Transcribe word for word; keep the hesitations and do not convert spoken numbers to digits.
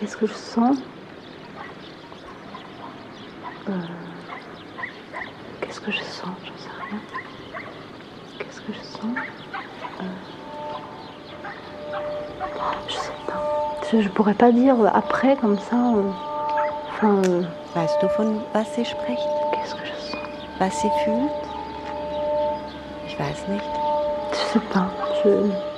Qu'est-ce que je sens? euh, Qu'est-ce que je sens? J'en sais rien. Qu'est-ce que je sens? euh, Je sais pas. Je, je pourrais pas dire après comme ça. euh, Enfin, euh, Weißt du, von was sie spricht? qu'est-ce que je sens? Was sie fühlt? Ich weiß nicht. Je sais pas. Je...